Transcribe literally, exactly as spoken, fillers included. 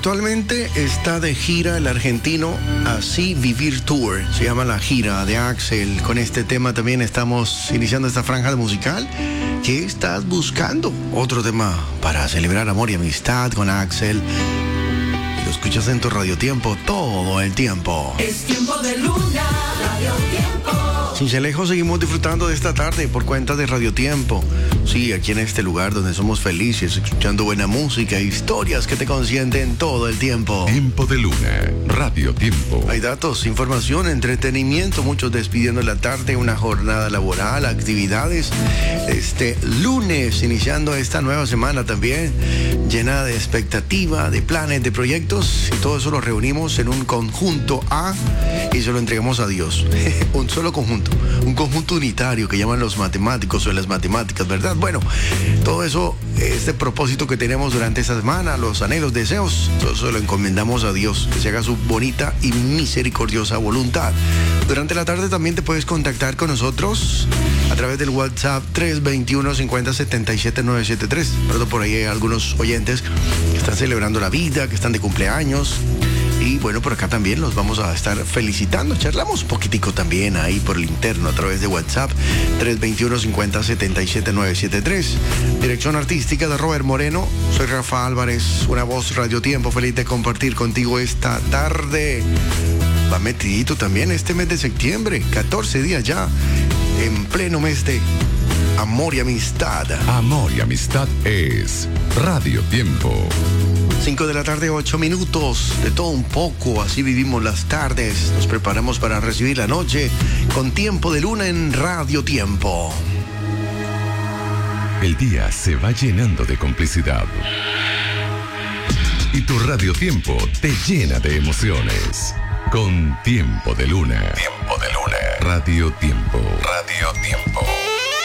Actualmente está de gira el argentino Así Vivir Tour, se llama la gira de Axel. Con este tema también estamos iniciando esta franja musical. ¿Qué estás buscando? Otro tema para celebrar amor y amistad con Axel. Y lo escuchas en tu Radio Tiempo todo el tiempo. Es tiempo de Luna, Radio Tiempo. Cincelejo, seguimos disfrutando de esta tarde por cuenta de Radio Tiempo. Sí, aquí en este lugar donde somos felices, escuchando buena música e historias que te consienten todo el tiempo. Tiempo de Luna, Radio Tiempo. Hay datos, información, entretenimiento, muchos despidiendo la tarde, una jornada laboral, actividades. Este lunes, iniciando esta nueva semana también, llena de expectativa, de planes, de proyectos, y todo eso lo reunimos en un conjunto A y se lo entregamos a Dios. Un solo conjunto, un conjunto unitario que llaman los matemáticos o las matemáticas, ¿verdad? Bueno, todo eso, este propósito que tenemos durante esta semana, los anhelos, deseos, todo eso lo encomendamos a Dios, que se haga su bonita y misericordiosa voluntad. Durante la tarde también te puedes contactar con nosotros a través del WhatsApp tres dos uno, cinco cero, siete siete nueve siete tres. Perdón, por ahí hay algunos oyentes que están celebrando la vida, que están de cumpleaños. Y bueno, por acá también los vamos a estar felicitando. Charlamos un poquitico también ahí por el interno a través de WhatsApp tres dos uno, cinco cero, siete siete nueve siete tres. Dirección artística de Robert Moreno. Soy Rafa Álvarez, una voz Radio Tiempo. Feliz de compartir contigo esta tarde. Va metidito también este mes de septiembre, catorce días ya, en pleno mes de amor y amistad. Amor y amistad es Radio Tiempo. cinco de la tarde, ocho minutos, de todo un poco, así vivimos las tardes. Nos preparamos para recibir la noche con Tiempo de Luna en Radio Tiempo. El día se va llenando de complicidad. Y tu Radio Tiempo te llena de emociones. Con Tiempo de Luna. Tiempo de Luna. Radio Tiempo. Radio Tiempo.